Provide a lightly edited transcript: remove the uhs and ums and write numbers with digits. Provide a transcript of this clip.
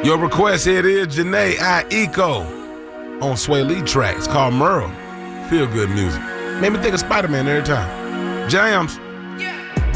Your request, here it is, Janae Aiko on Sway Lee tracks called Merle. Feel good music. Made me think of Spider-Man every time. Jams.